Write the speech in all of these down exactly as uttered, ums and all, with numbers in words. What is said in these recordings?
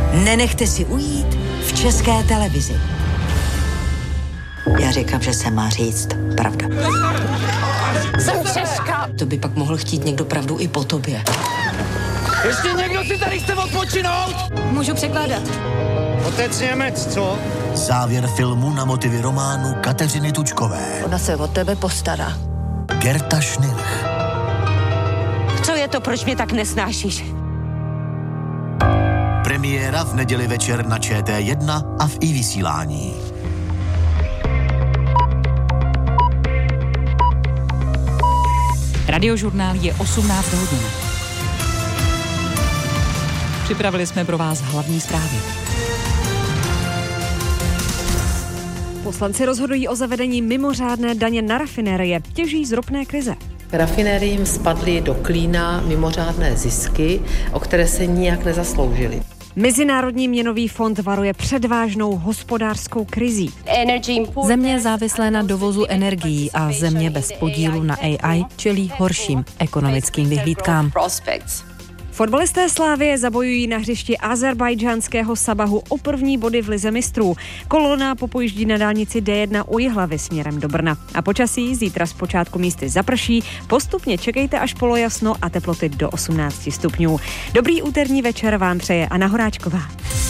Nenechte si ujít v České televizi. Já říkám, že se má říct pravda. Jsem Česká. To by pak mohl chtít někdo pravdu i po tobě. Ještě někdo si tady chce odpočinout? Můžu překládat. Otec Němec, co? Závěr filmu na motivy románu Kateřiny Tučkové. Ona se o tebe postará. Gerta Schnilch. Co je to, proč mě tak nesnášíš? Premiéra v neděli večer na Č T jedna a v iVysílání. Radiožurnál je osmnáct hodin. Připravili jsme pro vás hlavní zprávy. Poslanci rozhodují o zavedení mimořádné daně na rafinérie. Těží z ropné krize. Rafinériím spadly do klína mimořádné zisky, o které se nijak nezasloužily. Mezinárodní měnový fond varuje před vážnou hospodářskou krizí. Země závislé na dovozu energií a země bez podílu na A I čelí horším ekonomickým vyhlídkám. Fotbalisté Slávie zabojují na hřišti azerbajdžánského Sabahu o první body v lize mistrů. Kolona popojíždí na dálnici D jedna u Jihlavy směrem do Brna. A počasí zítra zpočátku místy zaprší, postupně čekejte až polojasno a teploty do osmnáct stupňů. Dobrý úterní večer vám přeje Anna Horáčková.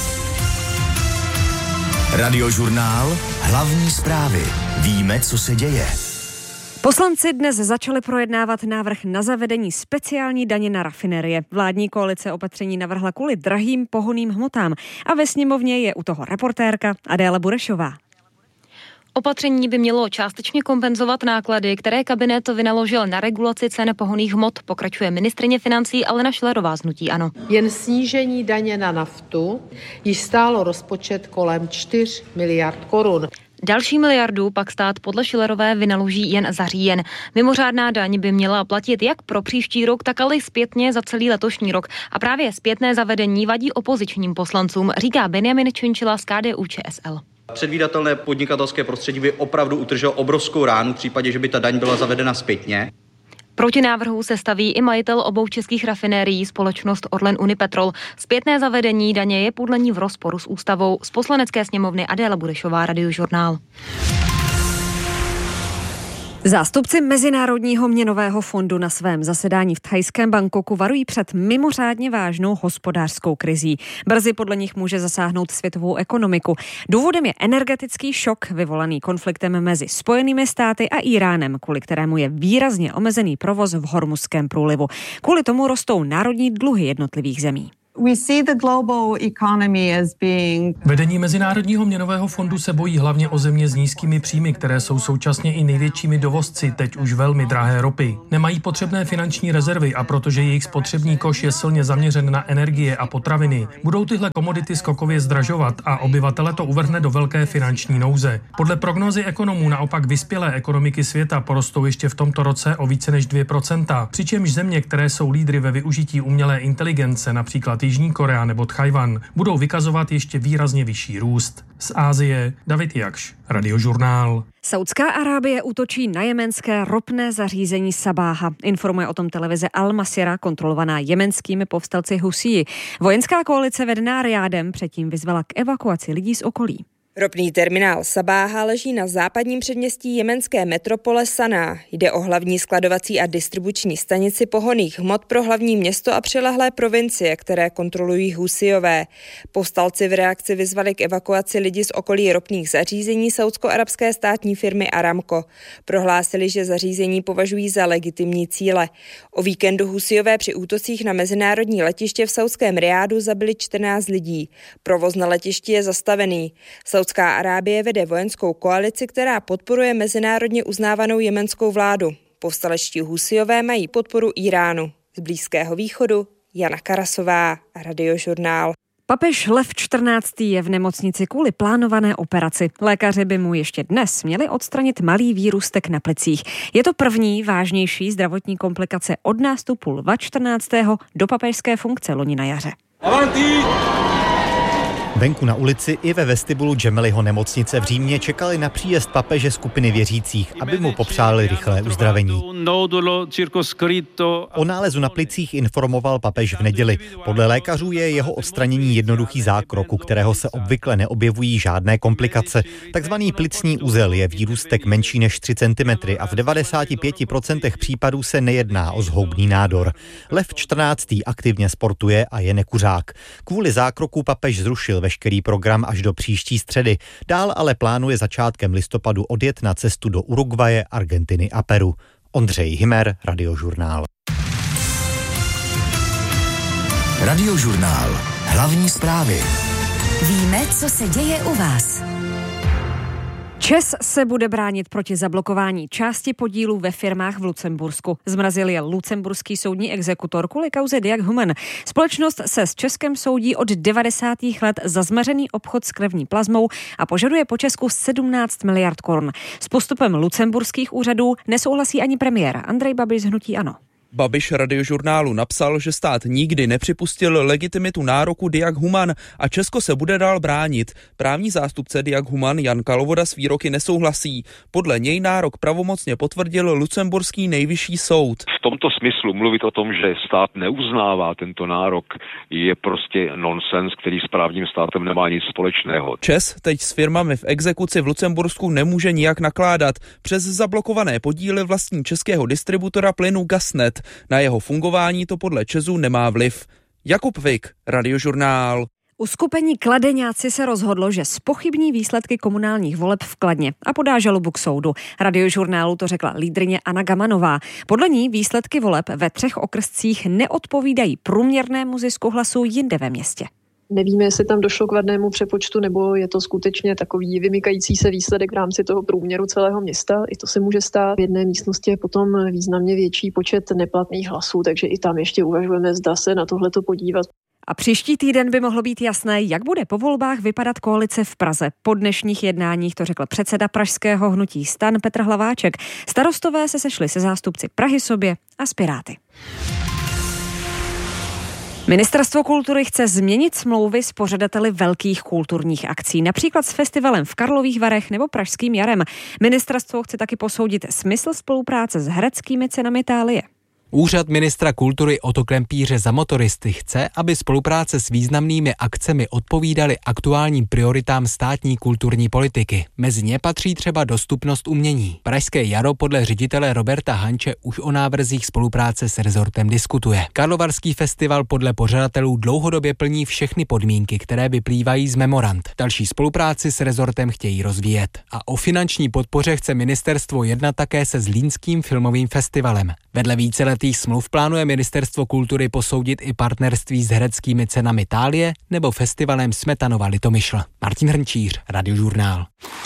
Radiožurnál, hlavní zprávy. Víme, co se děje. Poslanci dnes začali projednávat návrh na zavedení speciální daně na rafinerie. Vládní koalice opatření navrhla kvůli drahým pohonným hmotám a ve sněmovně je u toho reportérka Adéla Burešová. Opatření by mělo částečně kompenzovat náklady, které kabinet vynaložil na regulaci cen pohonných hmot, pokračuje ministryně financí Alena Schillerová z hnutí ANO. Jen snížení daně na naftu již stálo rozpočet kolem čtyři miliard korun. Další miliardu pak stát podle Schillerové vynaloží jen za říjen. Mimořádná daň by měla platit jak pro příští rok, tak ale i zpětně za celý letošní rok. A právě zpětné zavedení vadí opozičním poslancům, říká Benjamin Činčila z K D U Č S L. Předvídatelné podnikatelské prostředí by opravdu utrželo obrovskou ránu v případě, že by ta daň byla zavedena zpětně. Proti návrhu se staví i majitel obou českých rafinérií, společnost Orlen Unipetrol. Zpětné zavedení daně je podle ní v rozporu s ústavou. Z Poslanecké sněmovny Adéla Burešová, Radiožurnál. Zástupci Mezinárodního měnového fondu na svém zasedání v thajském Bangkoku varují před mimořádně vážnou hospodářskou krizí. Brzy podle nich může zasáhnout světovou ekonomiku. Důvodem je energetický šok vyvolaný konfliktem mezi Spojenými státy a Íránem, kvůli kterému je výrazně omezený provoz v Hormuzském průlivu. Kvůli tomu rostou národní dluhy jednotlivých zemí. We see the global economy as being... Vedení Mezinárodního měnového fondu se bojí hlavně o země s nízkými příjmy, které jsou současně i největšími dovozci teď už velmi drahé ropy. Nemají potřebné finanční rezervy a protože jejich spotřební koš je silně zaměřen na energie a potraviny, budou tyhle komodity skokově zdražovat a obyvatele to uvrhne do velké finanční nouze. Podle prognózy ekonomů naopak vyspělé ekonomiky světa porostou ještě v tomto roce o více než dvě procenta, přičemž země, které jsou lídry ve využití umělé inteligence, například Jižní Korea nebo Tchajwan, budou vykazovat ještě výrazně vyšší růst. Z Asie David Jakš, Radiožurnál. Saudská Arábie útočí na jemenské ropné zařízení Sabáha. Informuje o tom televize Al Masira, kontrolovaná jemenskými povstalci Husí. Vojenská koalice vedená Rijádem předtím vyzvala k evakuaci lidí z okolí. Ropný terminál Sabáha leží na západním předměstí jemenské metropole Saná. Jde o hlavní skladovací a distribuční stanici pohonných hmot pro hlavní město a přilehlé provincie, které kontrolují Husijové. Povstalci v reakci vyzvali k evakuaci lidí z okolí ropných zařízení saúdsko-arabské státní firmy Aramco. Prohlásili, že zařízení považují za legitimní cíle. O víkendu Husijové při útocích na mezinárodní letiště v saúdském Rijádu zabili čtrnáct lidí. Provoz na letišti je zastavený. Saudská Arábie vede vojenskou koalici, která podporuje mezinárodně uznávanou jemenskou vládu. Povstalečtí Husijové mají podporu Íránu. Z Blízkého východu Jana Karasová, Radiožurnál. Papež Lev čtrnáctý je v nemocnici kvůli plánované operaci. Lékaři by mu ještě dnes měli odstranit malý výrůstek na plicích. Je to první vážnější zdravotní komplikace od nástupu Lva čtrnáctého do papežské funkce loni na jaře. Avanti! Venku na ulici i ve vestibulu Gemelliho nemocnice v Římě čekali na příjezd papeže skupiny věřících, aby mu popřáli rychlé uzdravení. O nálezu na plicích informoval papež v neděli. Podle lékařů je jeho odstranění jednoduchý zákrok, u kterého se obvykle neobjevují žádné komplikace. Takzvaný plicní úzel je výrůstek menší než tři centimetry a v devadesáti pěti procentech případů se nejedná o zhoubný nádor. Lev čtrnáctý aktivně sportuje a je nekuřák. Kvůli zákroku papež zrušil veškerý program až do příští středy. Dál ale plánuje začátkem listopadu odjet na cestu do Uruguaye, Argentiny a Peru. Ondřej Hymer, Radiožurnál. Radiožurnál. Hlavní zprávy. Víme, co se děje u vás. ČEZ se bude bránit proti zablokování části podílů ve firmách v Lucembursku. Zmrazil je lucemburský soudní exekutor kvůli kauze Diag Human. Společnost se s Českem soudí od devadesátých let za zmařený obchod s krevní plazmou a požaduje po Česku sedmnáct miliard korun. S postupem lucemburských úřadů nesouhlasí ani premiér Andrej Babiš z hnutí ANO. Babiš Radiožurnálu napsal, že stát nikdy nepřipustil legitimitu nároku Diag Human a Česko se bude dál bránit. Právní zástupce Diag Human Jan Kalovoda s výroky nesouhlasí. Podle něj nárok pravomocně potvrdil lucemburský nejvyšší soud. V tomto smyslu mluvit o tom, že stát neuznává tento nárok, je prostě nonsens, který s právním státem nemá nic společného. ČEZ teď s firmami v exekuci v Lucembursku nemůže nijak nakládat. Přes zablokované podíly vlastní českého distributora plynu Gasnet. Na jeho fungování to podle ČEZu nemá vliv. Jakub Vik, Radiožurnál. Uskupení Kladeňáci se rozhodlo, že zpochybní výsledky komunálních voleb v Kladně a podá žalobu k soudu. Radiožurnálu to řekla lídryně Anna Gamanová. Podle ní výsledky voleb ve třech okrscích neodpovídají průměrnému zisku hlasů jinde ve městě. Nevíme, jestli tam došlo k vadnému přepočtu, nebo je to skutečně takový vymykající se výsledek v rámci toho průměru celého města. I to se může stát. V jedné místnosti je potom významně větší počet neplatných hlasů, takže i tam ještě uvažujeme, zda se na tohleto podívat. A příští týden by mohlo být jasné, jak bude po volbách vypadat koalice v Praze. Po dnešních jednáních to řekl předseda pražského hnutí STAN Petr Hlaváček. Starostové se sešli se zástupci Prahy sobě a s Piráty. Ministerstvo kultury chce změnit smlouvy s pořadateli velkých kulturních akcí, například s festivalem v Karlových Varech nebo Pražským jarem. Ministerstvo chce taky posoudit smysl spolupráce s hereckými cenami Thálie. Úřad ministra kultury Otto Klempíře za motoristy chce, aby spolupráce s významnými akcemi odpovídaly aktuálním prioritám státní kulturní politiky. Mezi ně patří třeba dostupnost umění. Pražské jaro podle ředitele Roberta Hanče už o návrzích spolupráce s rezortem diskutuje. Karlovarský festival podle pořadatelů dlouhodobě plní všechny podmínky, které vyplývají z memorand. Další spolupráci s rezortem chtějí rozvíjet. A o finanční podpoře chce ministerstvo jednat také se Zlínským filmovým festivalem. Vedle víceletých smluv plánuje ministerstvo kultury posoudit i partnerství s hereckými cenami Thálie nebo festivalem Smetanova Litomyšl. Martin Hrnčíř, Radiožurnál.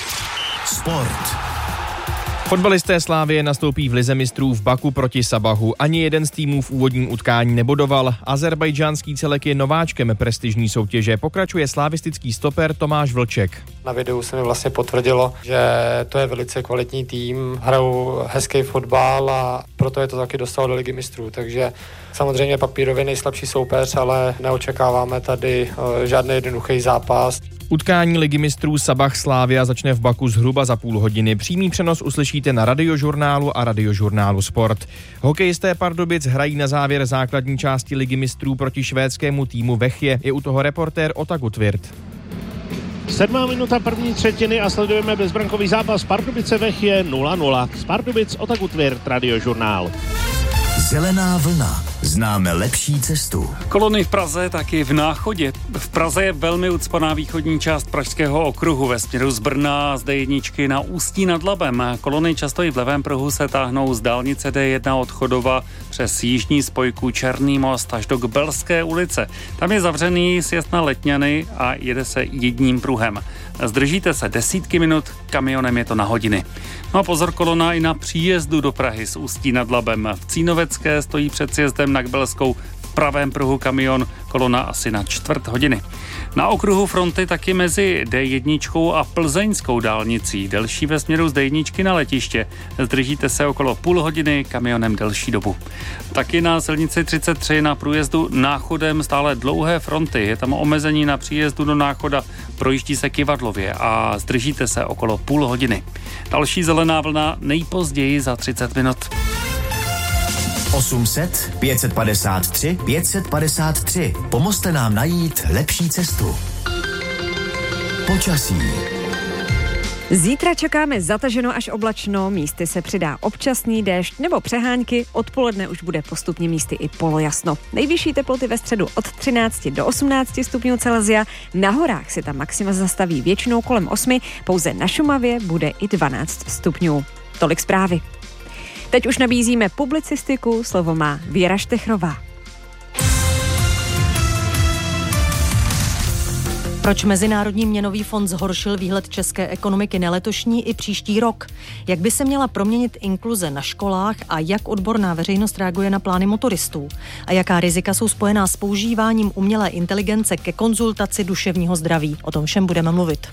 Sport. Fotbalisté Slávie nastoupí v lize mistrů v Baku proti Sabahu. Ani jeden z týmů v úvodním utkání nebodoval. Azerbajdžánský celek je nováčkem prestižní soutěže. Pokračuje slavistický stoper Tomáš Vlček. Na videu se mi vlastně potvrdilo, že to je velice kvalitní tým, hrajou hezký fotbal a proto je to taky dostalo do ligy mistrů. Takže samozřejmě papírově nejslabší soupeř, ale neočekáváme tady žádný jednoduchý zápas. Utkání ligy mistrů Sabah Slavia začne v Baku zhruba za půl hodiny. Přímý přenos uslyšíte na Radiožurnálu a Radiožurnálu Sport. Hokejisté Pardubic hrají na závěr základní části ligy mistrů proti švédskému týmu Vechje. Je u toho reportér Ota Gutwirth. Sedmá minuta první třetiny a sledujeme bezbrankový zápas Pardubice Vechje nula nula. Z Pardubic Ota Gutwirth, Radiožurnál. Zelená vlna. Známe lepší cestu. Kolony v Praze, taky v Náchodě. V Praze je velmi ucpaná východní část Pražského okruhu ve směru z Brna, z D jedna na Ústí nad Labem. Kolony často i v levém pruhu se táhnou z dálnice D jedna od Chodova přes jižní spojku Černý most až do Kbelské ulice. Tam je zavřený sjezd na Letňany a jede se jedním pruhem. Zdržíte se desítky minut, kamionem je to na hodiny. No a pozor, kolona i na příjezdu do Prahy z Ústí nad Labem. V Cínovecké stojí před sjezdem na Kbelskou v pravém pruhu kamion, kolona asi na čtvrt hodiny. Na okruhu fronty taky mezi D jedna a plzeňskou dálnicí. Delší ve směru z D jedna na letiště. Zdržíte se okolo půl hodiny, kamionem delší dobu. Taky na silnici třicet tři na průjezdu Náchodem stále dlouhé fronty. Je tam omezení na příjezdu do Náchoda. Projíždí se Kyvadlově a zdržíte se okolo půl hodiny. Další zelená vlna nejpozději za třicet minut. osm set, pět set padesát tři, pět set padesát tři. Pomozte nám najít lepší cestu. Počasí. Zítra čekáme zataženo až oblačno, místy se přidá občasný déšť nebo přehánky, odpoledne už bude postupně místy i polojasno. Nejvyšší teploty ve středu od třináct do osmnáct stupňů Celsia, na horách se tam maxima zastaví většinou kolem osmi, pouze na Šumavě bude i dvanáct stupňů. Tolik zprávy. Teď už nabízíme publicistiku, slovo má Věra Štechrová. Proč Mezinárodní měnový fond zhoršil výhled české ekonomiky na letošní i příští rok? Jak by se měla proměnit inkluze na školách a jak odborná veřejnost reaguje na plány motoristů? A jaká rizika jsou spojená s používáním umělé inteligence ke konzultaci duševního zdraví? O tom všem budeme mluvit.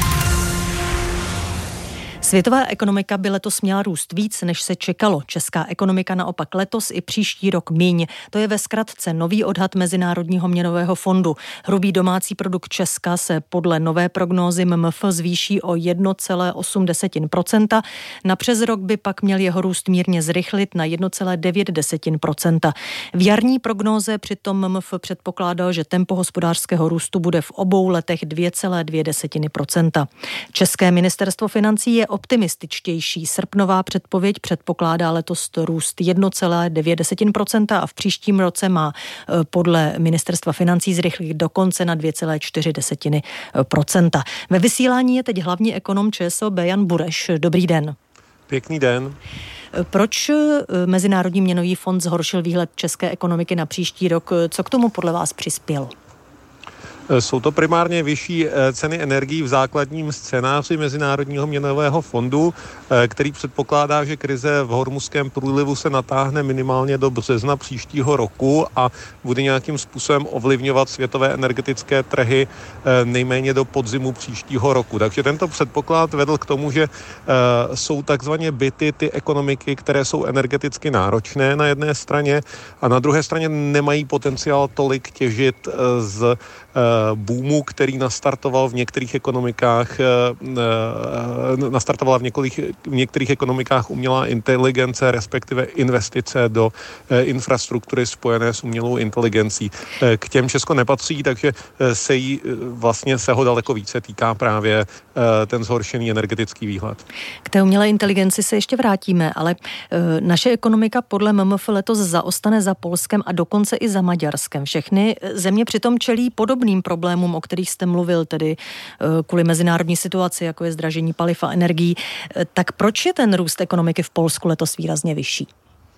Světová ekonomika by letos měla růst víc, než se čekalo. Česká ekonomika naopak letos i příští rok míň. To je ve zkratce nový odhad Mezinárodního měnového fondu. Hrubý domácí produkt Česka se podle nové prognózy M M F zvýší o jedna celá osm procenta. Na přes rok by pak měl jeho růst mírně zrychlit na jedna celá devět procenta. V jarní prognóze přitom M M F předpokládal, že tempo hospodářského růstu bude v obou letech dva celá dvě procenta. České ministerstvo financí je optimističtější. Srpnová předpověď předpokládá letos růst jedna celá devět procenta a v příštím roce má podle ministerstva financí zrychlit dokonce na dva celá čtyři procenta. Ve vysílání je teď hlavní ekonom ČSOB Jan Bureš. Dobrý den. Pěkný den. Proč Mezinárodní měnový fond zhoršil výhled české ekonomiky na příští rok? Co k tomu podle vás přispělo? Jsou to primárně vyšší ceny energií v základním scénáři Mezinárodního měnového fondu, který předpokládá, že krize v Hormuzském průlivu se natáhne minimálně do března příštího roku a bude nějakým způsobem ovlivňovat světové energetické trhy nejméně do podzimu příštího roku. Takže tento předpoklad vedl k tomu, že jsou takzvaně bity ty ekonomiky, které jsou energeticky náročné na jedné straně a na druhé straně nemají potenciál tolik těžit z boomu, který nastartoval v některých ekonomikách, nastartovala v některých, v některých ekonomikách umělá inteligence, respektive investice do infrastruktury spojené s umělou inteligencí. K těm Česko nepatří, takže se jí vlastně se ho daleko více týká právě ten zhoršený energetický výhled. K té umělé inteligenci se ještě vrátíme, ale naše ekonomika podle M M F letos zaostane za Polskem a dokonce i za Maďarskem. Všechny země přitom čelí podobným problémům, o kterých jste mluvil, tedy kvůli mezinárodní situaci, jako je zdražení paliv a energií. Tak proč je ten růst ekonomiky v Polsku letos výrazně vyšší?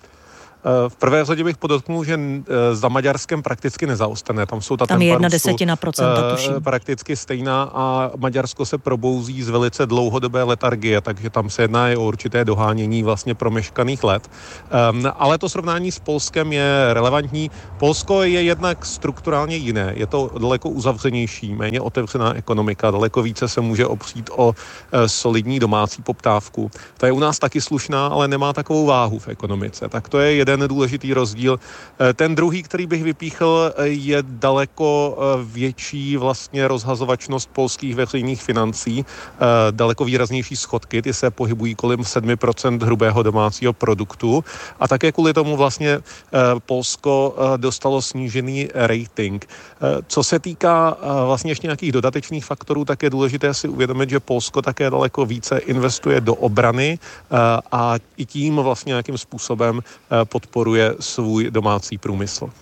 V prvé řadě bych podotknul, že za Maďarskem prakticky nezaostane. Tam jsou ta Tam je jedna desetina procenta, tuším. Prakticky stejná a Maďarsko se probouzí z velice dlouhodobé letargie, takže tam se jedná i o určité dohánění vlastně promeškaných let. Ale to srovnání s Polskem je relevantní. Polsko je jednak strukturálně jiné. Je to daleko uzavřenější, méně otevřená ekonomika, daleko více se může opřít o solidní domácí poptávku. Ta je u nás taky slušná, ale nemá takovou váhu v ekonomice. Tak to je jeden další rozdíl. Ten druhý, který bych vypíchl, je daleko větší vlastně rozhazovačnost polských veřejných financí, daleko výraznější schodky, ty se pohybují kolem sedm procent hrubého domácího produktu a také kvůli tomu vlastně Polsko dostalo snížený rating. Co se týká vlastně ještě nějakých dodatečných faktorů, tak je důležité si uvědomit, že Polsko také daleko více investuje do obrany a i tím vlastně nějakým způsobem podporuje svůj domácí průmysl.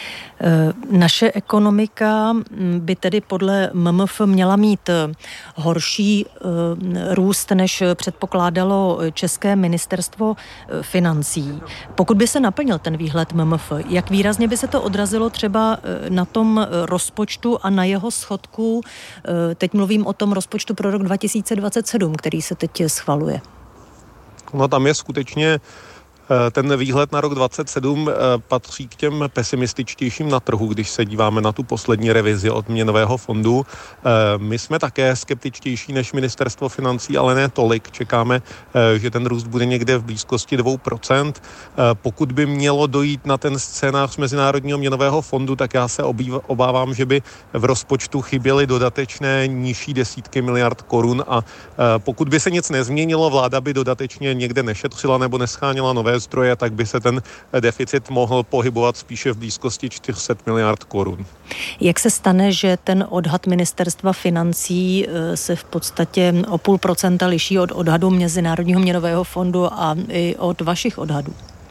Naše ekonomika by tedy podle M M F měla mít horší růst, než předpokládalo České ministerstvo financí. Pokud by se naplnil ten výhled M M F, jak výrazně by se to odrazilo třeba na tom rozpočtu a na jeho schodku? Teď mluvím o tom rozpočtu pro rok dva tisíce dvacet sedm, který se teď schvaluje. No tam je skutečně Ten výhled na rok dvacet sedm patří k těm pesimističtějším na trhu, když se díváme na tu poslední revizi od Měnového fondu. My jsme také skeptičtější než ministerstvo financí, ale ne tolik. Čekáme, že ten růst bude někde v blízkosti dvou procent. Pokud by mělo dojít na ten scénář Mezinárodního měnového fondu, tak já se obávám, že by v rozpočtu chyběly dodatečné nižší desítky miliard korun a pokud by se nic nezměnilo, vláda by dodatečně někde nešetřila nebo nescháněla nové zdroje, tak by se ten deficit mohl pohybovat spíše v blízkosti čtyři sta miliard korun. Jak se stane, že ten odhad ministerstva financí se v podstatě o půl procenta liší od odhadu Mezinárodního měnového fondu a i od vašich odhadů?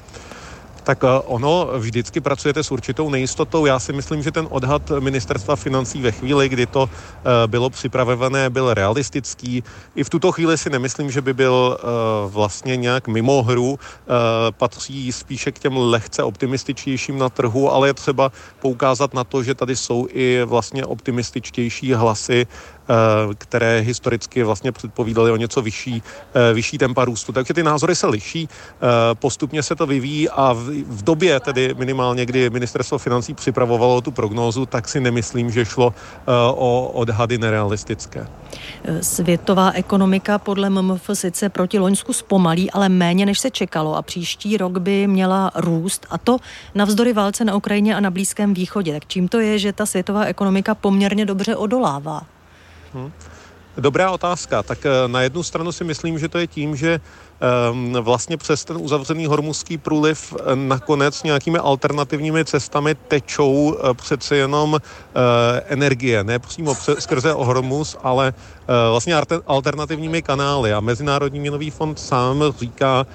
Tak ono, vždycky pracujete s určitou nejistotou. Já si myslím, že ten odhad ministerstva financí ve chvíli, kdy to bylo připravené, byl realistický. I v tuto chvíli si nemyslím, že by byl vlastně nějak mimo hru. Patří spíše k těm lehce optimističtějším na trhu, ale je třeba poukázat na to, že tady jsou i vlastně optimističtější hlasy, které historicky vlastně předpovídaly o něco vyšší, vyšší tempa růstu. Takže ty názory se liší, postupně se to vyvíjí a v, v době tedy minimálně, kdy ministerstvo financí připravovalo tu prognózu, tak si nemyslím, že šlo o odhady nerealistické. Světová ekonomika podle M M F sice proti loňsku zpomalí, ale méně než se čekalo a příští rok by měla růst a to navzdory válce na Ukrajině a na Blízkém východě. Tak čím to je, že ta světová ekonomika poměrně dobře odolává? Hmm. Dobrá otázka. Tak na jednu stranu si myslím, že to je tím, že vlastně přes ten uzavřený hormuzský průliv nakonec nějakými alternativními cestami tečou přece jenom energie, ne přímo skrze Hormuz, ale vlastně alternativními kanály. A Mezinárodní měnový fond sám říká,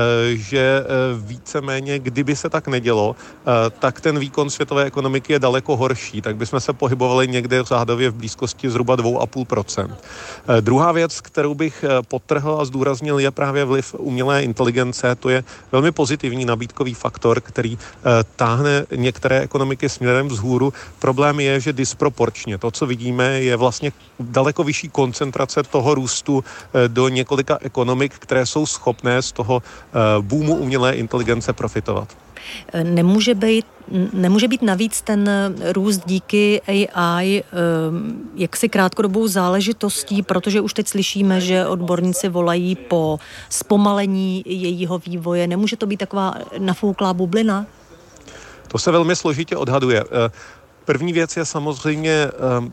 že víceméně, kdyby se tak nedělo, tak ten výkon světové ekonomiky je daleko horší, tak bychom se pohybovali někde řádově v blízkosti zhruba dvě celá pět procenta. Druhá věc, kterou bych podtrhl a zdůraznil, je právě vliv umělé inteligence. To je velmi pozitivní nabídkový faktor, který táhne některé ekonomiky směrem vzhůru. Problém je, že disproporčně to, co vidíme, je vlastně daleko vyšší koncentrace toho růstu do několika ekonomik, které jsou schopné z toho boomu umělé inteligence profitovat. Nemůže být, nemůže být navíc ten růst díky A I jaksi krátkodobou záležitostí, protože už teď slyšíme, že odborníci volají po zpomalení jejího vývoje. Nemůže to být taková nafouklá bublina? To se velmi složitě odhaduje. První věc je samozřejmě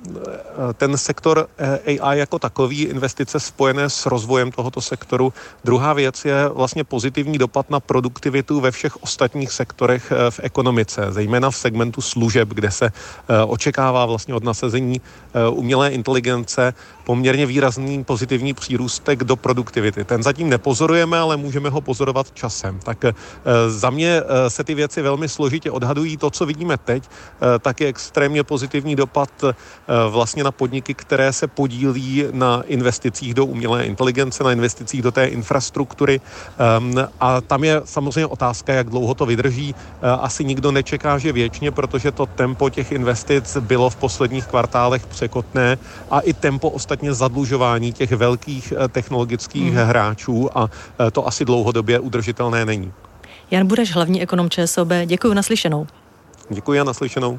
ten sektor A I jako takový, investice spojené s rozvojem tohoto sektoru. Druhá věc je vlastně pozitivní dopad na produktivitu ve všech ostatních sektorech v ekonomice, zejména v segmentu služeb, kde se očekává vlastně od nasazení umělé inteligence poměrně výrazný pozitivní přírůstek do produktivity. Ten zatím nepozorujeme, ale můžeme ho pozorovat časem. Tak za mě se ty věci velmi složitě odhadují. To, co vidíme teď, tak je extrémně pozitivní dopad vlastně na podniky, které se podílí na investicích do umělé inteligence, na investicích do té infrastruktury. A tam je samozřejmě otázka, jak dlouho to vydrží. Asi nikdo nečeká, že věčně, protože to tempo těch investic bylo v posledních kvartálech překotné a i tempo ostatně zadlužování těch velkých technologických hmm. hráčů a to asi dlouhodobě udržitelné není. Jan Bureš, hlavní ekonom ČSOB, děkuji, naslyšenou. Děkuji a naslyšenou.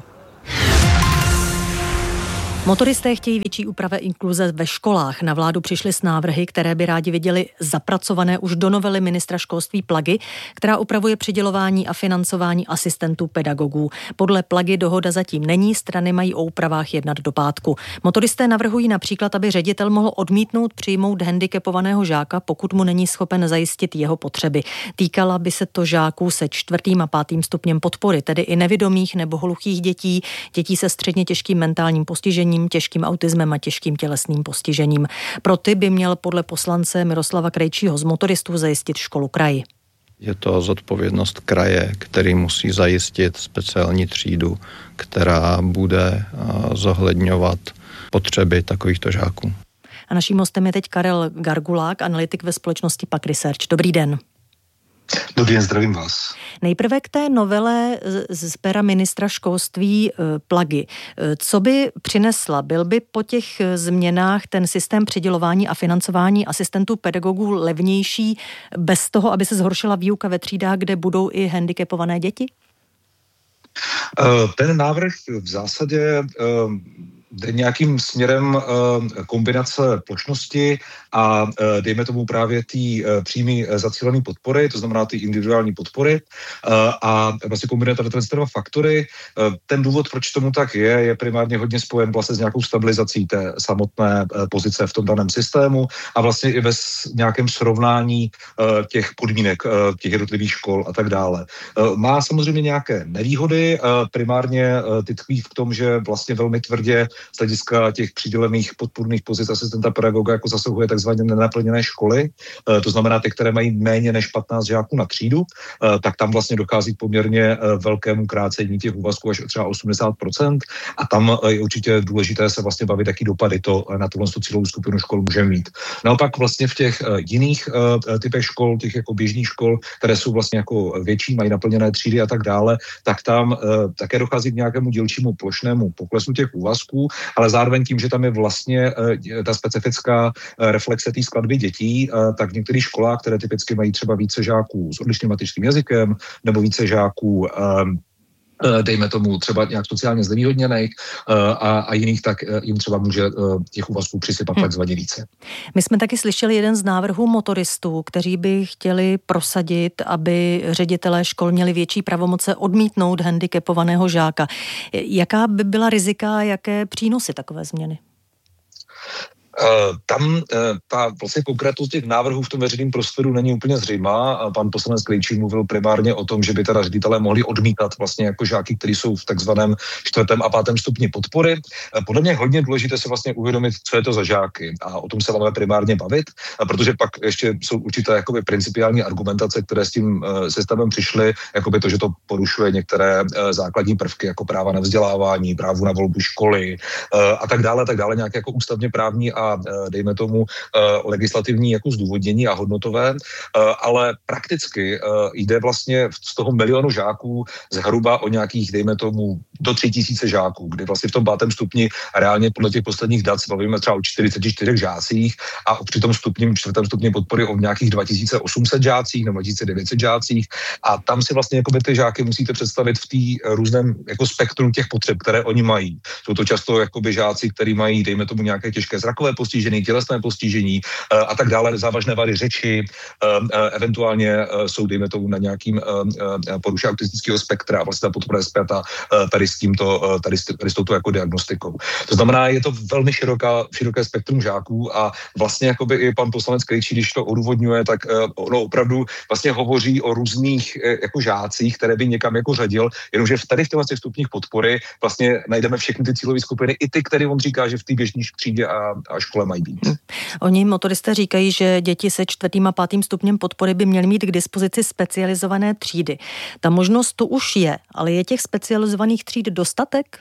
Motoristé chtějí větší úpravy inkluze ve školách. Na vládu přišly s návrhy, které by rádi viděli zapracované už do novely ministra školství Plagy, která upravuje přidělování a financování asistentů pedagogů. Podle Plagy dohoda zatím není, strany mají o úpravách jednat do pátku. Motoristé navrhují například, aby ředitel mohl odmítnout přijmout handicapovaného žáka, pokud mu není schopen zajistit jeho potřeby. Týkala by se to žáků se čtvrtým a pátým stupněm podpory, tedy i nevidomých nebo hluchých dětí, dětí se středně těžkým mentálním postižením, těžkým autismem a těžkým tělesným postižením. Pro ty by měl podle poslance Miroslava Krejčího z motoristů zajistit školu kraji. Je to zodpovědnost kraje, který musí zajistit speciální třídu, která bude zohledňovat potřeby takovýchto žáků. A naším hostem je teď Karel Gargulák, analytik ve společnosti Pak Research. Dobrý den. Dobrý den, zdravím vás. Nejprve k té novele z pera ministra školství Plagy. Co by přinesla? Byl by po těch změnách ten systém přidělování a financování asistentů pedagogů levnější bez toho, aby se zhoršila výuka ve třídách, kde budou i handicapované děti? Ten návrh v zásadě jde nějakým směrem kombinace plošnosti a dejme tomu právě ty přímý zacílené podpory, to znamená ty individuální podpory a vlastně kombinuje tady ty dva faktory. Ten důvod, proč tomu tak je, je primárně hodně spojen vlastně s nějakou stabilizací té samotné pozice v tom daném systému a vlastně i ve nějakém srovnání těch podmínek těch jednotlivých škol a tak dále. Má samozřejmě nějaké nevýhody, primárně ty tkví v tom, že vlastně velmi tvrdě z hlediska těch přidělených podpůrných pozic asistenta pedagoga jako zasahuje takzvané nenaplněné školy, to znamená ty, které mají méně než patnáct žáků na třídu, tak tam vlastně dochází k poměrně velkému krácení těch úvazků až třeba osmdesát procent a tam je určitě důležité se vlastně bavit, jaký dopady to na tuhle cílovou skupinu škol může mít. Naopak vlastně v těch jiných typech škol, těch jako běžných škol, které jsou vlastně jako větší, mají naplněné třídy a tak dále, tak tam také dochází k nějakému dílčímu plošnému poklesu těch úvazků, ale zároveň tím, že tam je vlastně ta specifická reflexe té skladby dětí, tak v některých školách, které typicky mají třeba více žáků s odlišným matičným jazykem nebo více žáků dejme tomu třeba nějak sociálně znevýhodněných a, a jiných, tak jim třeba může těch úvazků přisypat hmm. takzvaně více. My jsme taky slyšeli jeden z návrhů motoristů, kteří by chtěli prosadit, aby ředitelé škol měli větší pravomoce odmítnout handicapovaného žáka. Jaká by byla rizika a jaké přínosy takové změny? Tam ta vlastně konkrétnost těch návrhů v tom veřejném prostoru není úplně zřejmá. Pan poslanec Krejčí mluvil primárně o tom, že by teda ředitelé mohli odmítat vlastně jako žáky, kteří jsou v takzvaném čtvrtém a pátém stupni podpory. Podle mě je hodně důležité se vlastně uvědomit, co je to za žáky a o tom se máme primárně bavit, protože pak ještě jsou určité jakoby principiální argumentace, které s tím systémem přišly, jakoby to, že to porušuje některé základní prvky jako práva na vzdělávání, právo na volbu školy a tak dále, tak dále, nějaké jako ústavně právní a dejme tomu legislativní jako zdůvodnění a hodnotové, ale prakticky jde vlastně z toho milionu žáků zhruba o nějakých, dejme tomu, do tři tisíce žáků, kdy vlastně v tom pátém stupni reálně podle těch posledních dat se bavíme třeba o čtyřicet čtyři žácích a při tom stupním, čtvrtém stupni podpory o nějakých dva tisíce osm set žácích nebo dva tisíce devět set žácích a tam si vlastně jakoby ty žáky musíte představit v té různém jako spektru těch potřeb, které oni mají. Jsou to často jakoby žáci, kteří mají, dejme tomu, nějaké těžké zrakové postižení, tělesné postižení a tak dále, závažné vady řeči, eventuálně jsou, dejme tomu, na nějakým poruše autistického spektra a vlastně ta podpora je zpěta tady s tímto, tady s, tady s touto jako diagnostikou. To znamená, je to velmi široká, široké spektrum žáků a vlastně jakoby i pan poslanec Krejčí, když to odůvodňuje, tak ono opravdu vlastně hovoří o různých jako žácích, které by někam jako řadil, jenomže v tady v těch stupních podpory vlastně najdeme všechny ty cílové skupiny, i ty, které on říká, že v té běžné třídě a, a škole mají být. Hmm. Oni motoristé říkají, že děti se čtvrtým a pátým stupněm podpory by měly mít k dispozici specializované třídy. Ta možnost to už je, ale je těch specializovaných tříd dostatek?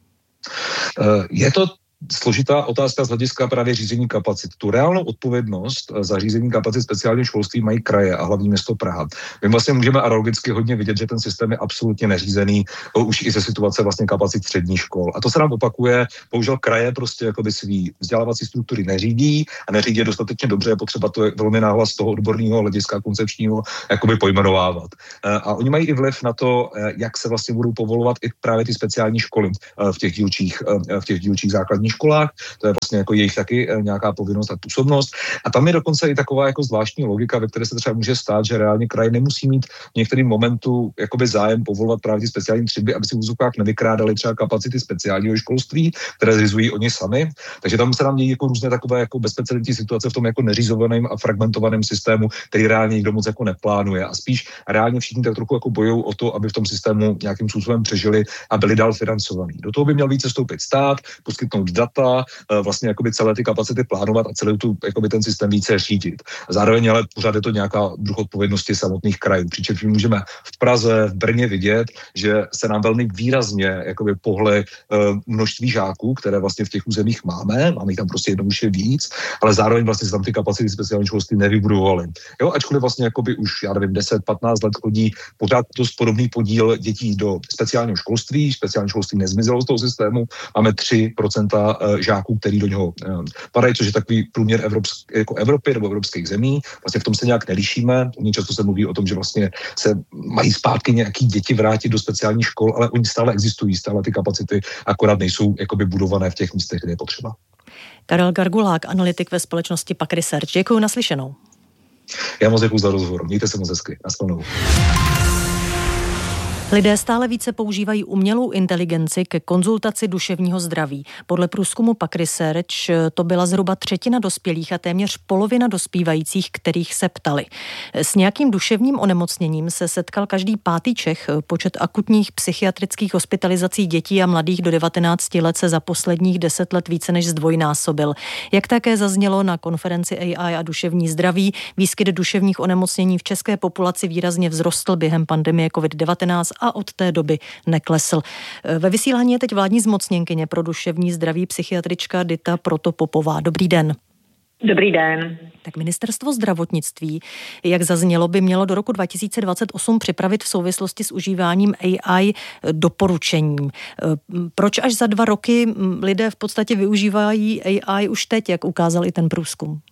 Je to složitá otázka z hlediska právě řízení kapacit. Tu reálnou odpovědnost za řízení kapacit speciálního školství mají kraje a hlavní město Praha. My vlastně můžeme analogicky hodně vidět, že ten systém je absolutně neřízený už i ze situace vlastně kapacit středních škol. A to se nám opakuje, bohužel kraje prostě jakoby svý vzdělávací struktury neřídí a neřídí je dostatečně dobře, je potřeba to velmi náhlas z toho odborného hlediska koncepčního jakoby pojmenovávat. A oni mají i vliv na to, jak se vlastně budou povolovat i právě ty speciální školy v těch dílčích, v těch dílčích základních školách, to je vlastně jako jejich taky nějaká povinnost a působnost. A tam je dokonce i taková jako zvláštní logika, ve které se třeba může stát, že reálně kraj nemusí mít v některém momentu jakoby zájem povolovat právě speciální třídy, aby si v úzokách nevykrádali třeba kapacity speciálního školství, které zřizují oni sami. Takže tam se nám dějí jako různé takové jako bezprecedentní situace v tom jako neřízovaném a fragmentovaném systému, který reálně nikdo moc jako neplánuje. A spíš reálně všichni tak trochu jako bojují o to, aby v tom systému nějakým způsobem přežili a byli dál financovaní. Do toho by měl více vstoupit stát, poskytnout data, vlastně vlastně jakoby celé ty kapacity plánovat a celý tu, jakoby ten systém více řídit. Zároveň ale pořád je to nějaká druh odpovědnosti samotných krajů. Přičemž můžeme v Praze, v Brně vidět, že se nám velmi výrazně jakoby pohle uh, množství žáků, které vlastně v těch územích máme, máme jich tam prostě jednoduše víc, ale zároveň vlastně se tam ty kapacity speciálního školství nevybudovaly. Jo, ačkoliv vlastně jakoby už, já nevím, deset patnáct let chodí pořád dost podobný podíl dětí do speciálního školství, speciální školství nezmizelo z toho systému, máme tři procenta žáků, který do něho padají, což je takový průměr Evropsk, jako Evropy nebo evropských zemí. Vlastně v tom se nějak nelišíme. Oni často se mluví o tom, že vlastně se mají zpátky nějaký děti vrátit do speciálních škol, ale oni stále existují, stále ty kapacity akorát nejsou jakoby budované v těch místech, kde je potřeba. Karel Gargulák, analytik ve společnosti Pak Research. Děkuji, naslyšenou. Já moc děkuji za rozhovor. Mějte se moc hezky. Naschledanou. Lidé stále více používají umělou inteligenci ke konzultaci duševního zdraví. Podle průzkumu Pak Research to byla zhruba třetina dospělých a téměř polovina dospívajících, kterých se ptali. S nějakým duševním onemocněním se setkal každý pátý Čech. Počet akutních psychiatrických hospitalizací dětí a mladých do devatenácti let se za posledních deset let více než zdvojnásobil. Jak také zaznělo na konferenci A I a duševní zdraví, výskyt duševních onemocnění v české populaci výrazně vzrostl během pandemie covid devatenáct a od té doby neklesl. Ve vysílání je teď vládní zmocněnkyně pro duševní zdraví psychiatrička Dita Protopopová. Dobrý den. Dobrý den. Tak ministerstvo zdravotnictví, jak zaznělo, by mělo do roku dva tisíce dvacet osm připravit v souvislosti s užíváním A I doporučení. Proč až za dva roky lidé v podstatě využívají A I už teď, jak ukázal i ten průzkum?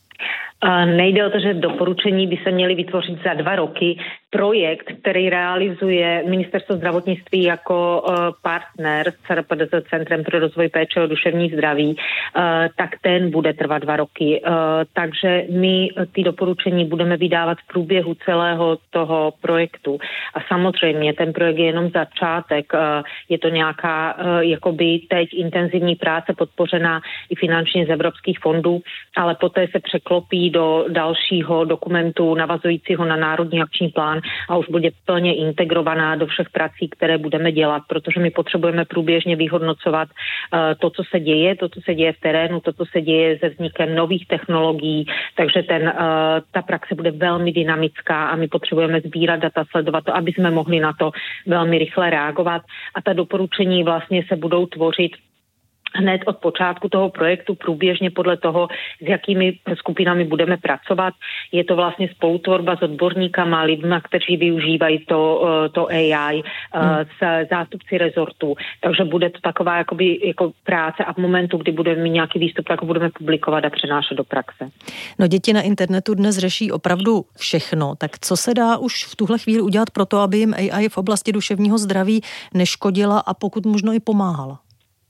Nejde o to, že doporučení by se měly vytvořit za dva roky. Projekt, který realizuje Ministerstvo zdravotnictví jako partner s C R P D Z, Centrem pro rozvoj péče o duševní zdraví, tak ten bude trvat dva roky. Takže my ty doporučení budeme vydávat v průběhu celého toho projektu. A samozřejmě ten projekt je jenom začátek. Je to nějaká jakoby teď intenzivní práce podpořená i finančně z evropských fondů, ale poté se překlopí do dalšího dokumentu navazujícího na národní akční plán a už bude plně integrovaná do všech prací, které budeme dělat, protože my potřebujeme průběžně vyhodnocovat uh, to, co se děje, to, co se děje v terénu, to, co se děje se vznikem nových technologií, takže ten, uh, ta praxe bude velmi dynamická a my potřebujeme sbírat data, sledovat to, aby jsme mohli na to velmi rychle reagovat a ta doporučení vlastně se budou tvořit hned od počátku toho projektu průběžně podle toho, s jakými skupinami budeme pracovat. Je to vlastně spolutvorba s odborníkama, lidmi, kteří využívají to, to A I, hmm. s zástupci rezortů. Takže bude to taková jakoby, jako práce a v momentu, kdy budeme mít nějaký výstup, tak ho budeme publikovat a přenášet do praxe. No, děti na internetu dnes řeší opravdu všechno. Tak co se dá už v tuhle chvíli udělat pro to, aby jim A I v oblasti duševního zdraví neškodila a pokud možno i pomáhala?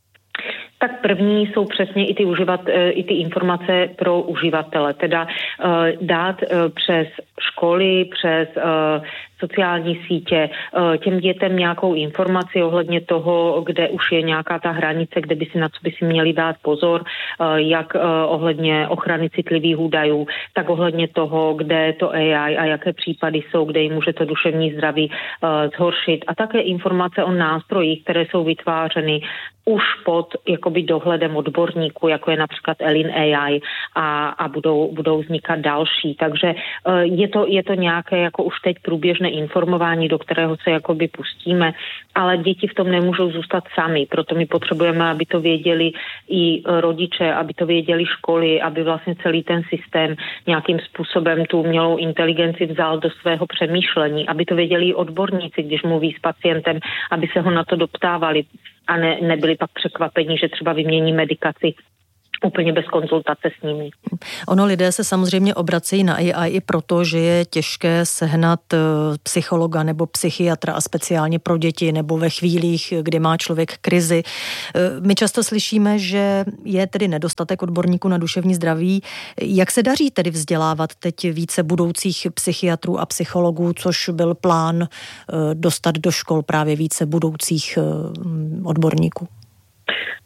Tak první jsou přesně i ty, uživat, i ty informace pro uživatele, teda uh, dát uh, přes školy, přes uh, sociální sítě, uh, těm dětem nějakou informaci ohledně toho, kde už je nějaká ta hranice, kde by si na co by si měli dát pozor, uh, jak uh, ohledně ochrany citlivých údajů, tak ohledně toho, kde to A I a jaké případy jsou, kde jim může to duševní zdraví uh, zhoršit a také informace o nástrojích, které jsou vytvářeny už pod jakoby dohledem odborníků, jako je například Elin A I a, a budou, budou vznikat další. Takže uh, je to, je to nějaké jako už teď průběžné informování, do kterého se jakoby pustíme, ale děti v tom nemůžou zůstat sami, proto my potřebujeme, aby to věděli i rodiče, aby to věděli školy, aby vlastně celý ten systém nějakým způsobem tu umělou inteligenci vzal do svého přemýšlení, aby to věděli i odborníci, když mluví s pacientem, aby se ho na to doptávali a ne, nebyli pak překvapení, že třeba vymění medikaci úplně bez konzultace s nimi. Ono lidé se samozřejmě obracejí na A I i proto, že je těžké sehnat psychologa nebo psychiatra a speciálně pro děti nebo ve chvílích, kdy má člověk krizi. My často slyšíme, že je tedy nedostatek odborníků na duševní zdraví. Jak se daří tedy vzdělávat teď více budoucích psychiatrů a psychologů, což byl plán dostat do škol právě více budoucích odborníků?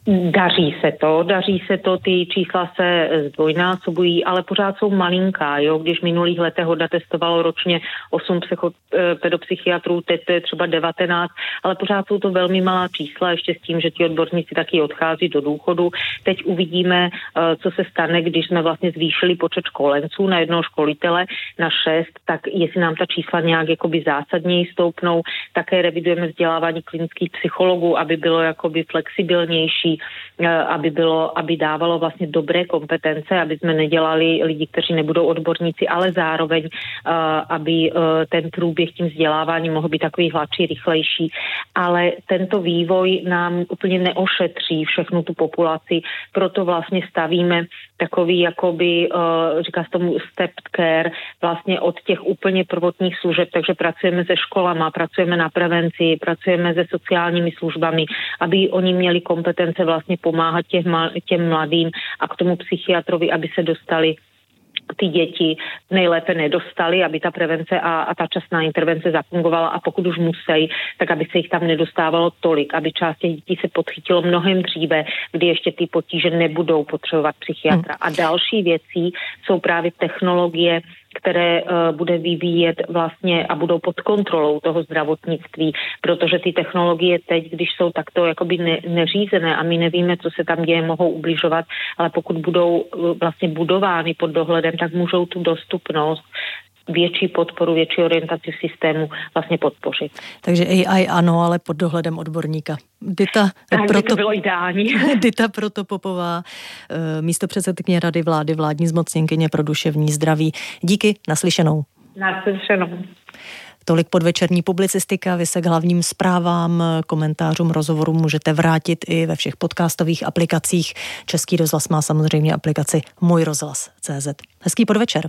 Daří se to, daří se to, ty čísla se zdvojnásobují, ale pořád jsou malinká, jo, když v minulých letech Hoda testovalo ročně osm psycho, pedopsychiatrů, teď to je třeba devatenáct, ale pořád jsou to velmi malá čísla, ještě s tím, že ti odborníci taky odchází do důchodu. Teď uvidíme, co se stane, když jsme vlastně zvýšili počet školenců na jednoho školitele na šest, tak jestli nám ta čísla nějak jakoby zásadněji stoupnou, také revidujeme vzdělávání klinických psychologů, aby bylo jakoby flexibilnější, aby bylo, aby dávalo vlastně dobré kompetence, aby jsme nedělali lidi, kteří nebudou odborníci, ale zároveň, aby ten průběh tím vzděláváním mohl být takový hladší, rychlejší. Ale tento vývoj nám úplně neošetří všechnu tu populaci, proto vlastně stavíme takový, jakoby, říká se tomu step care, vlastně od těch úplně prvotních služeb, takže pracujeme se školama, pracujeme na prevenci, pracujeme se sociálními službami, aby oni měli kompetence vlastně pomáhat těm, těm mladým a k tomu psychiatrovi, aby se dostali ty děti nejlépe nedostali, aby ta prevence a, a ta časná intervence zafungovala a pokud už musí, tak aby se jich tam nedostávalo tolik, aby část těch dětí se podchytilo mnohem dříve, kdy ještě ty potíže nebudou potřebovat psychiatra. Hmm. A další věcí jsou právě technologie, které uh, bude vyvíjet vlastně a budou pod kontrolou toho zdravotnictví, protože ty technologie teď, když jsou takto jakoby ne, neřízené a my nevíme, co se tam děje, mohou ubližovat, ale pokud budou uh, vlastně budovány pod dohledem, tak můžou tu dostupnost, větší podporu, větší orientaci v systému vlastně podpořit. Takže A I ano, ale pod dohledem odborníka. Dita, tak proto, by to bylo ideální. Dita Protopopová, místopředsedkyně Rady vlády, vládní zmocněnkyně pro duševní zdraví. Díky, naslyšenou. Naslyšenou. Tolik podvečerní publicistika, vy se k hlavním zprávám, komentářům, rozhovorům můžete vrátit i ve všech podcastových aplikacích. Český rozhlas má samozřejmě aplikaci Můj rozhlas tečka cé zet. Hezký podvečer.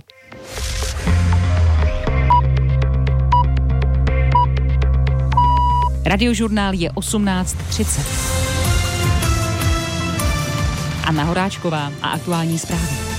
Radiožurnál je osmnáct třicet. Anna Horáčková a aktuální zprávy.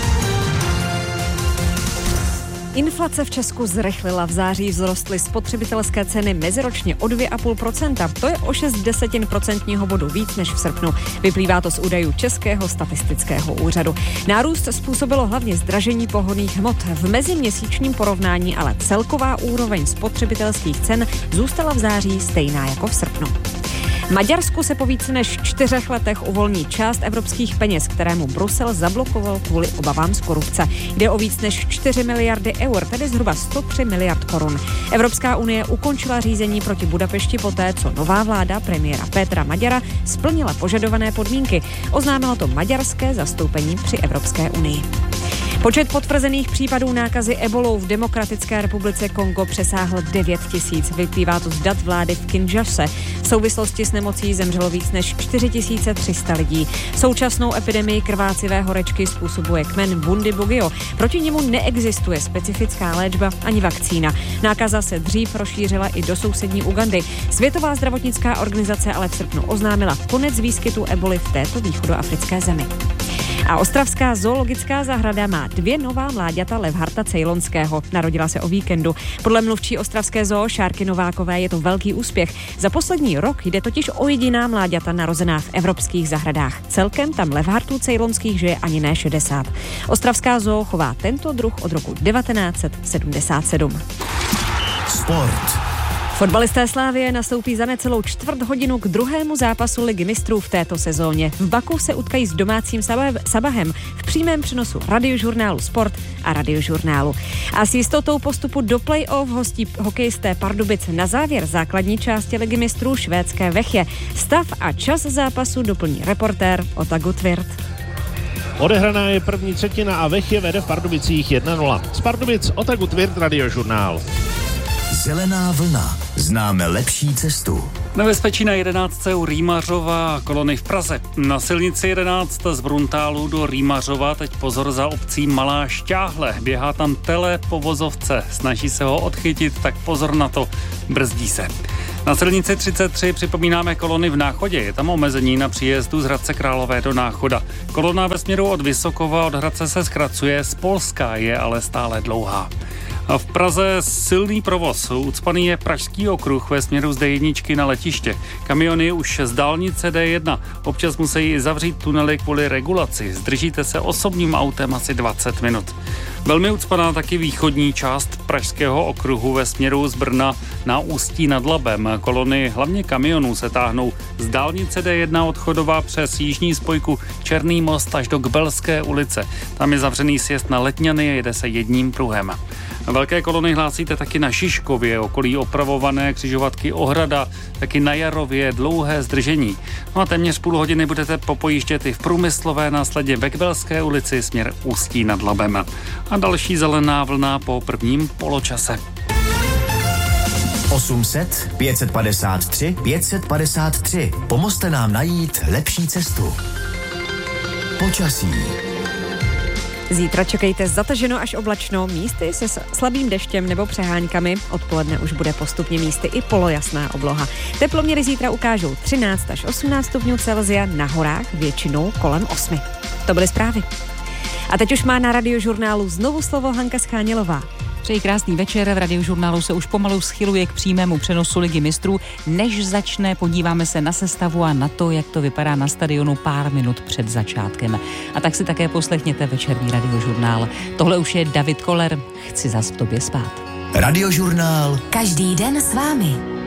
Inflace v Česku zrychlila. V září vzrostly spotřebitelské ceny meziročně o dvě celá pět procenta. To je o šest desetin procentního bodu víc než v srpnu. Vyplývá to z údajů Českého statistického úřadu. Nárůst způsobilo hlavně zdražení pohonných hmot. V meziměsíčním porovnání ale celková úroveň spotřebitelských cen zůstala v září stejná jako v srpnu. Maďarsku se po více než čtyřech letech uvolní část evropských peněz, kterému Brusel zablokoval kvůli obavám z korupce. Jde o víc než čtyři miliardy eur, tedy zhruba sto tři miliard korun. Evropská unie ukončila řízení proti Budapešti poté, co nová vláda premiéra Petra Maďara splnila požadované podmínky. Oznámilo to maďarské zastoupení při Evropské unii. Počet potvrzených případů nákazy ebolou v Demokratické republice Kongo přesáhl devět tisíc. Vyplývá to z dat vlády v Kinshase. V souvislosti s nemocí zemřelo víc než čtyři tisíce tři sta lidí. Současnou epidemii krvácivé horečky způsobuje kmen Bundibugyo. Proti němu neexistuje specifická léčba ani vakcína. Nákaza se dřív rozšířila i do sousední Ugandy. Světová zdravotnická organizace ale v srpnu oznámila konec výskytu eboli v této východoafrické zemi. A ostravská zoologická zahrada má dvě nová mláďata levharta cejlonského. Narodila se o víkendu. Podle mluvčí ostravské zoo Šárky Novákové je to velký úspěch. Za poslední rok jde totiž o jediná mláďata narozená v evropských zahradách. Celkem tam levhartů cejlonských žije ani ne šedesát. Ostravská zoo chová tento druh od roku devatenáct set sedmdesát sedm. Sport. Fotbalisté Slavie nastoupí za necelou čtvrt hodinu k druhému zápasu Ligy mistrů v této sezóně. V Baku se utkají s domácím Sabahem v přímém přenosu Radiožurnálu Sport a Radiožurnálu. A s jistotou postupu do play-off hostí hokejisté Pardubic na závěr základní části Ligy mistrů švédské Vechje. Stav a čas zápasu doplní reportér Ota Gutwirth. Odehraná je první třetina a Vechje vede v Pardubicích jedna nula. Z Pardubic Ota Gutwirth, Radiožurnál. Zelená vlna. Známe lepší cestu. Nebezpečí na jedenáctce u Rýmařova, kolony v Praze. Na silnici jedenáct z Bruntálu do Rýmařova teď pozor za obcí Malá Šťáhle. Běhá tam tele po vozovce. Snaží se ho odchytit, tak pozor na to. Brzdí se. Na silnici třicet tři připomínáme kolony v Náchodě. Je tam omezení na příjezdu z Hradce Králové do Náchoda. Kolona ve směru od Vysokova od Hradce se zkracuje, z Polska je ale stále dlouhá. A v Praze silný provoz. Ucpaný je Pražský okruh ve směru z D jedna na letiště. Kamiony už z dálnice D jedna. Občas musí zavřít tunely kvůli regulaci. Zdržíte se osobním autem asi dvacet minut. Velmi ucpaná taky východní část Pražského okruhu ve směru z Brna na Ústí nad Labem. Kolony hlavně kamionů se táhnou z dálnice D jedna od Chodova přes jižní spojku Černý most až do Kbelské ulice. Tam je zavřený sjezd na Letňany, jede se jedním pruhem. Velké kolony hlásíte taky na Šiškově, okolí opravované křižovatky Ohrada, taky na Jarově dlouhé zdržení. No a téměř půl hodiny budete popojíždět i v Průmyslové, následně ve Kbelské ulici směr Ústí nad Labem. A další zelená vlna po prvním poločase. osm set, pět set padesát tři, pět set padesát tři. Pomozte nám najít lepší cestu. Počasí. Zítra čekejte zataženo až oblačno, místy se slabým deštěm nebo přeháňkami. Odpoledne už bude postupně místy i polojasná obloha. Teploměry zítra ukážou třináct až osmnáct stupňů Celsia, na horách většinou kolem osmi. To byly zprávy. A teď už má na Radiožurnálu znovu slovo Hanka Schánělová. Přeji krásný večer, v Radiožurnálu se už pomalu schyluje k přímému přenosu Ligy mistrů. Než začne, podíváme se na sestavu a na to, jak to vypadá na stadionu pár minut před začátkem. A tak si také poslechněte večerní Radiožurnál. Tohle už je David Koller, chci zas v tobě spát. Radiožurnál. Každý den s vámi.